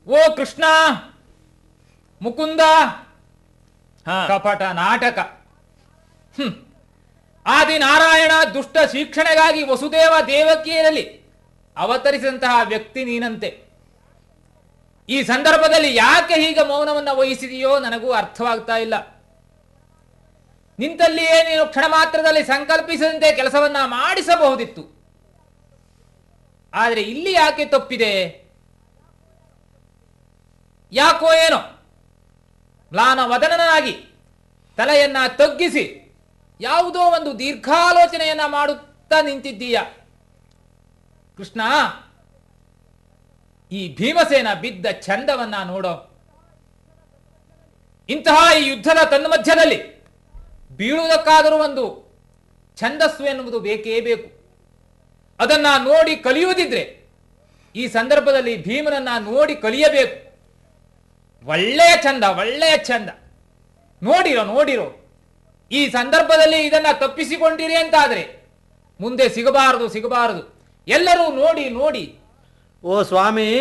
ಓ ಕೃಷ್ಣ ಮುಕುಂದ ಕಪಟ ನಾಟಕ. ಆದಿನಾರಾಯಣ ದುಷ್ಟ ಶಿಕ್ಷಣೆಗಾಗಿ ವಸುದೇವ ದೇವಕಿಯರಲ್ಲಿ ಅವತರಿಸಿದಂತಹ ವ್ಯಕ್ತಿ ನೀನಂತೆ. ಈ ಸಂದರ್ಭದಲ್ಲಿ ಯಾಕೆ ಹೀಗೆ ಮೌನವನ್ನು ವಹಿಸಿದೆಯೋ ನನಗೂ ಅರ್ಥವಾಗ್ತಾ ಇಲ್ಲ. ನಿಂತಲ್ಲಿಯೇ ನೀನು ಕ್ಷಣ ಮಾತ್ರದಲ್ಲಿ ಸಂಕಲ್ಪಿಸಿದಂತೆ ಕೆಲಸವನ್ನ ಮಾಡಿಸಬಹುದಿತ್ತು. ಆದರೆ ಇಲ್ಲಿ ಯಾಕೆ ತಪ್ಪಿದೆ? ಯಾಕೋ ಏನೋ ಮ್ಲಾನ ವದನನಾಗಿ ತಲೆಯನ್ನ ತಗ್ಗಿಸಿ ಯಾವುದೋ ಒಂದು ದೀರ್ಘಾಲೋಚನೆಯನ್ನ ಮಾಡುತ್ತಾ ನಿಂತಿದ್ದೀಯ. ಕೃಷ್ಣ, ಈ ಭೀಮಸೇನ ಬಿದ್ದ ಚಂದವನ್ನ ನೋಡೋ. ಇಂತಹ ಈ ಯುದ್ಧದ ತನ್ಮಧ್ಯದಲ್ಲಿ ಬೀಳುವುದಕ್ಕಾದರೂ ಒಂದು ಛಂದಸ್ಸು ಎನ್ನುವುದು ಬೇಕೇ ಬೇಕು. ಅದನ್ನ ನೋಡಿ ಕಲಿಯುವುದಿದ್ರೆ ಈ ಸಂದರ್ಭದಲ್ಲಿ ಭೀಮನನ್ನ ನೋಡಿ ಕಲಿಯಬೇಕು. ಒಳ್ಳೆಯ ಚಂದ, ಒಳ್ಳೆಯ ಚಂದ. ನೋಡಿರೋ ಈ ಸಂದರ್ಭದಲ್ಲಿ ಇದನ್ನ ತಪ್ಪಿಸಿಕೊಂಡಿರಿ ಅಂತಾದ್ರೆ ಮುಂದೆ ಸಿಗಬಾರದು. ಎಲ್ಲರೂ ನೋಡಿ. ಓ ಸ್ವಾಮಿ,